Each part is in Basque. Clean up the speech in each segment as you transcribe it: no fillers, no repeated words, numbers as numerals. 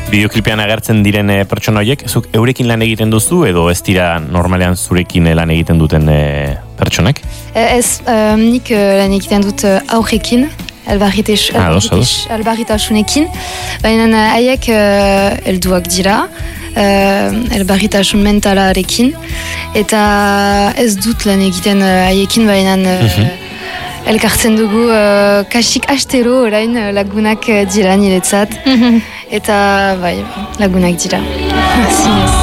Bideoklipean agertzen diren pertsona horiek, zuk eurekin lan egiten duzu edo ez dira normalean zurekin lan egiten duten pertsonak? Ez, nik lan egiten dut aurrekin, albarritasunekin, baina haiek helduak dira, elbarritasun mentalarekin, eta ez dut lan egiten haiekin, baina elkartzen dugu kasik astero orain lagunak dira niretzat, eta bai, lagunak dira. Zinez.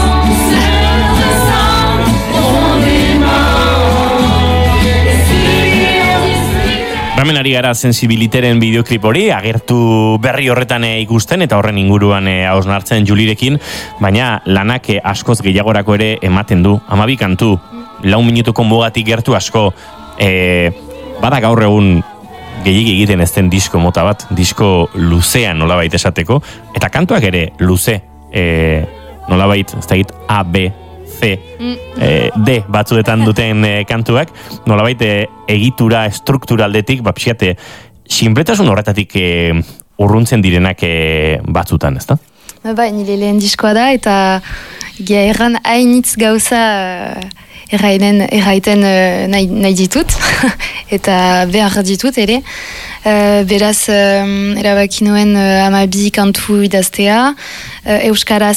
Hemen ari gara sensibiliteren bideoklip hori, agertu berri horretan ikusten eta horren inguruan hausnartzen Julirekin, baina lanak askoz gehiagorako ere ematen du. 12 kantu, 4 minutuko mugatik gertu asko, bada gaur egun gehiegi egiten ez den disko mota bat, disko luzean nolabait esateko, eta kantuak ere luze, nolabait, ez da egit A, B, C, D batzuetan duten kantuak, nolabait egitura, strukturaldetik, pixate, sinpletasun horretatik urruntzen direnak batzutan, ez da? Bai, nire lehen diskoa da, eta erran hainitz gauza erraiten nahi ditut, eta behar ditut ere. Beraz, erabaki nuen 12 kantu idaztea, euskaraz